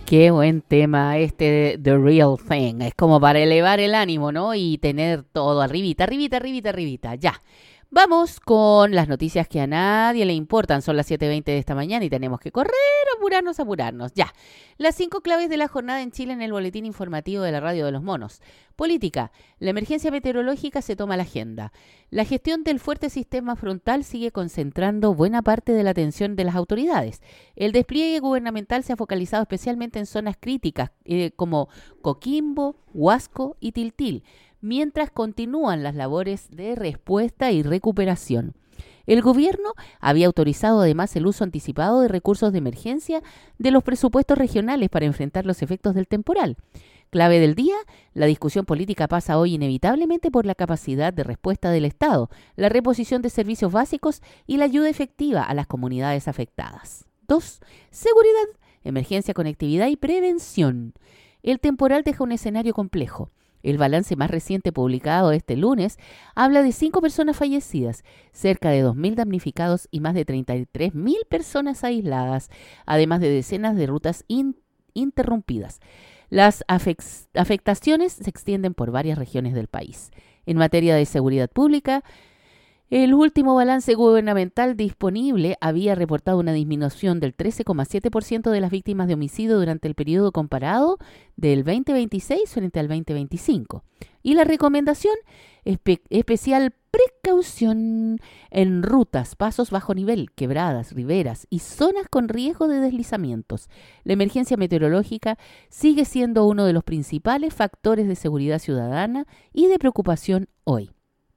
Qué buen tema este de The Real Thing. Es como para elevar el ánimo, ¿no? Y tener todo arribita, arribita, arribita, arribita. Ya. Vamos con las noticias que a nadie le importan. Son las 7:20 de esta mañana y tenemos que correr, apurarnos, apurarnos. Ya. Las 5 claves de la jornada en Chile en el boletín informativo de la Radio de los Monos. Política. La emergencia meteorológica se toma la agenda. La gestión del fuerte sistema frontal sigue concentrando buena parte de la atención de las autoridades. El despliegue gubernamental se ha focalizado especialmente en zonas críticas como Coquimbo, Huasco y Tiltil, mientras continúan las labores de respuesta y recuperación. El gobierno había autorizado además el uso anticipado de recursos de emergencia de los presupuestos regionales para enfrentar los efectos del temporal. Clave del día, la discusión política pasa hoy inevitablemente por la capacidad de respuesta del Estado, la reposición de servicios básicos y la ayuda efectiva a las comunidades afectadas. 2. Seguridad, emergencia, conectividad y prevención. El temporal deja un escenario complejo. El balance más reciente publicado este lunes habla de 5 personas fallecidas, cerca de 2.000 damnificados y más de 33.000 personas aisladas, además de decenas de rutas interrumpidas. Las afectaciones se extienden por varias regiones del país. En materia de seguridad pública, el último balance gubernamental disponible había reportado una disminución del 13,7% de las víctimas de homicidio durante el periodo comparado del 2026 frente al 2025. Y la recomendación, especial precaución en rutas, pasos bajo nivel, quebradas, riberas y zonas con riesgo de deslizamientos. La emergencia meteorológica sigue siendo uno de los principales factores de seguridad ciudadana y de preocupación hoy.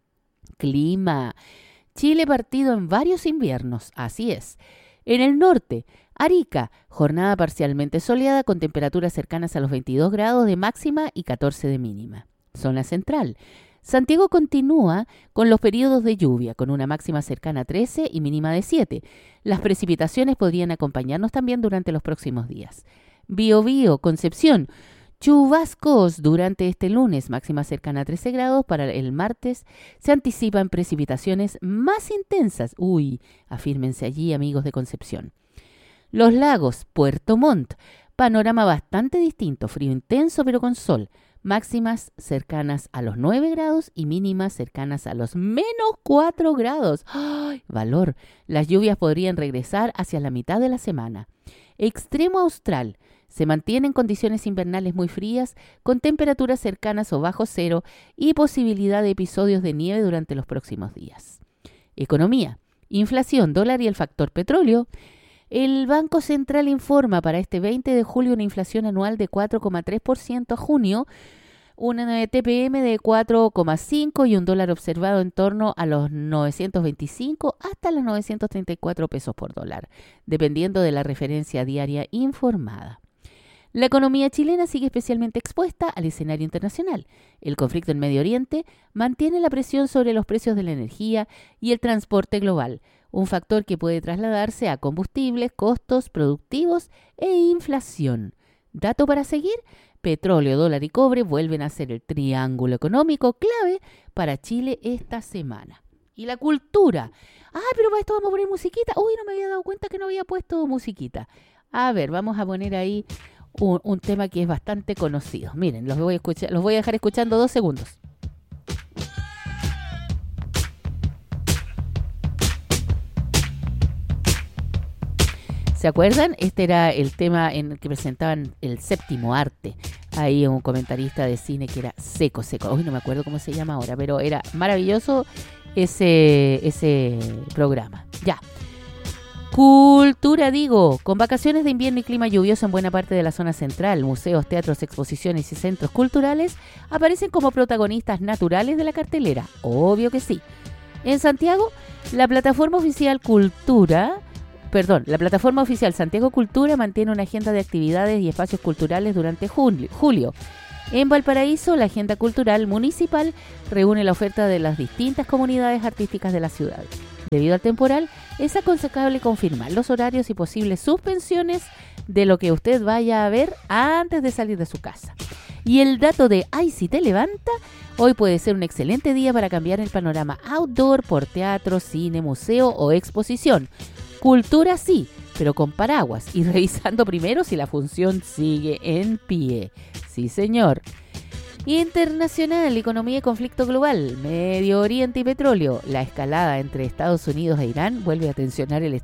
Clima. Chile partido en varios inviernos, así es. En el norte, Arica, jornada parcialmente soleada con temperaturas cercanas a los 22 grados de máxima y 14 de mínima. Zona central. Santiago continúa con los periodos de lluvia, con una máxima cercana a 13 y mínima de 7. Las precipitaciones podrían acompañarnos también durante los próximos días. Biobío, Concepción. Chubascos durante este lunes, máxima cercana a 13 grados. Para el martes se anticipan precipitaciones más intensas. Afírmense allí, amigos de Concepción. Los Lagos, Puerto Montt, panorama bastante distinto, frío intenso pero con sol. Máximas cercanas a los 9 grados y mínimas cercanas a los menos 4 grados. ¡Ay, valor! Las lluvias podrían regresar hacia la mitad de la semana. Extremo austral. Se mantienen condiciones invernales muy frías, con temperaturas cercanas o bajo cero y posibilidad de episodios de nieve durante los próximos días. Economía, inflación, dólar y el factor petróleo. El Banco Central informa para este 20 de julio una inflación anual de 4,3% a junio, un TPM de 4,5 y un dólar observado en torno a los 925 hasta los 934 pesos por dólar, dependiendo de la referencia diaria informada. La economía chilena sigue especialmente expuesta al escenario internacional. El conflicto en Medio Oriente mantiene la presión sobre los precios de la energía y el transporte global, un factor que puede trasladarse a combustibles, costos productivos e inflación. Dato para seguir, petróleo, dólar y cobre vuelven a ser el triángulo económico clave para Chile esta semana. Y la cultura. Pero para esto vamos a poner musiquita. No me había dado cuenta que no había puesto musiquita. A ver, vamos a poner ahí un tema que es bastante conocido. Miren, los voy a dejar escuchando 2 segundos. ¿Se acuerdan? Este era el tema en el que presentaban el séptimo arte. Ahí un comentarista de cine que era seco. No me acuerdo cómo se llama ahora, pero era maravilloso ese programa. Ya. Cultura, con vacaciones de invierno y clima lluvioso en buena parte de la zona central, museos, teatros, exposiciones y centros culturales aparecen como protagonistas naturales de la cartelera. Obvio que sí. En Santiago, la plataforma oficial Santiago Cultura mantiene una agenda de actividades y espacios culturales durante julio. En Valparaíso, la agenda cultural municipal reúne la oferta de las distintas comunidades artísticas de la ciudad. Debido al temporal, es aconsejable confirmar los horarios y posibles suspensiones de lo que usted vaya a ver antes de salir de su casa. Y el dato de Ay, si te levanta, hoy puede ser un excelente día para cambiar el panorama outdoor por teatro, cine, museo o exposición. Cultura sí, pero con paraguas y revisando primero si la función sigue en pie. Sí, señor. Internacional, economía y conflicto global, Medio Oriente y petróleo. La escalada entre Estados Unidos e Irán vuelve a tensionar el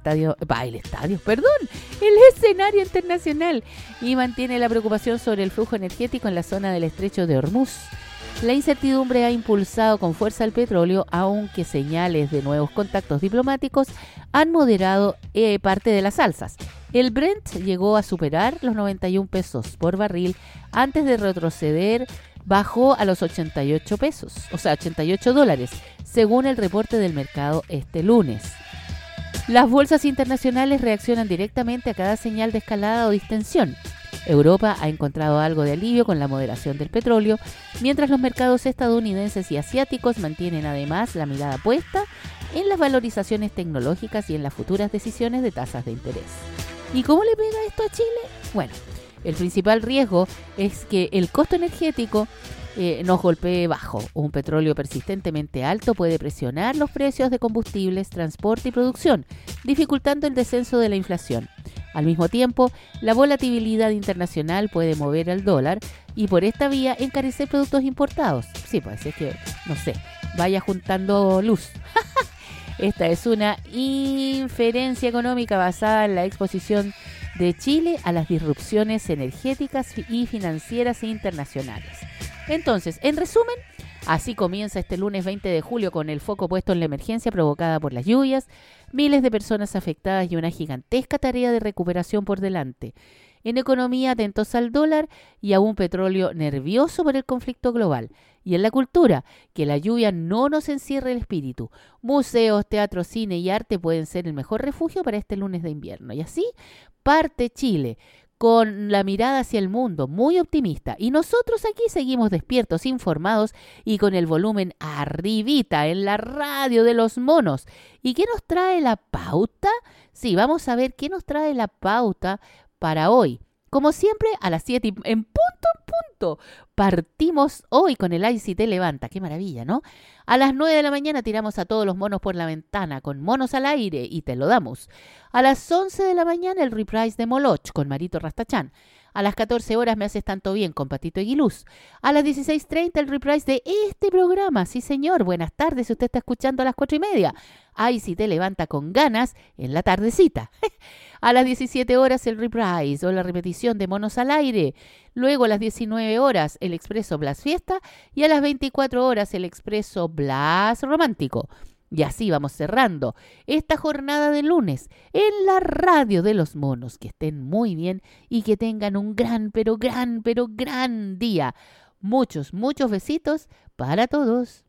escenario internacional y mantiene la preocupación sobre el flujo energético en la zona del estrecho de Hormuz. La incertidumbre ha impulsado con fuerza el petróleo, aunque señales de nuevos contactos diplomáticos han moderado parte de las alzas. El Brent llegó a superar los 91 pesos por barril antes de retroceder. Bajó a los 88 pesos, o sea, $88, según el reporte del mercado este lunes. Las bolsas internacionales reaccionan directamente a cada señal de escalada o distensión. Europa ha encontrado algo de alivio con la moderación del petróleo, mientras los mercados estadounidenses y asiáticos mantienen además la mirada puesta en las valorizaciones tecnológicas y en las futuras decisiones de tasas de interés. ¿Y cómo le pega esto a Chile? Bueno, el principal riesgo es que el costo energético nos golpee bajo. Un petróleo persistentemente alto puede presionar los precios de combustibles, transporte y producción, dificultando el descenso de la inflación. Al mismo tiempo, la volatilidad internacional puede mover al dólar y por esta vía encarecer productos importados. Sí, pues es que, no sé, vaya juntando luz. Esta es una inferencia económica basada en la exposición de Chile a las disrupciones energéticas y financieras internacionales. Entonces, en resumen, así comienza este lunes 20 de julio con el foco puesto en la emergencia provocada por las lluvias, miles de personas afectadas y una gigantesca tarea de recuperación por delante. En economía, atentos al dólar y a un petróleo nervioso por el conflicto global. Y en la cultura, que la lluvia no nos encierre el espíritu. Museos, teatro, cine y arte pueden ser el mejor refugio para este lunes de invierno. Y así parte Chile, con la mirada hacia el mundo, muy optimista. Y nosotros aquí seguimos despiertos, informados y con el volumen arribita en la radio de los monos. ¿Y qué nos trae la pauta? Sí, vamos a ver qué nos trae la pauta para hoy. Como siempre, a las 7 en punto, partimos hoy con el Ay Si Te Levanta. Qué maravilla, ¿no? A las 9 de la mañana tiramos a todos los monos por la ventana con Monos al Aire y te lo damos. A las 11 de la mañana el reprise de Moloch con Marito Rastachán. A las 14 horas Me Haces Tanto Bien con Patito Aguiluz. A las 16:30 el reprise de este programa. Sí, señor. Buenas tardes. Si usted está escuchando a las 4:30. Ay, si te levanta con ganas en la tardecita. A las 17 horas el reprise o la repetición de Monos al Aire. Luego a las 19 horas el Expreso Blas Fiesta. Y a las 24 horas el Expreso Blas Romántico. Y así vamos cerrando esta jornada de lunes en la radio de los monos. Que estén muy bien y que tengan un gran día. Muchos besitos para todos.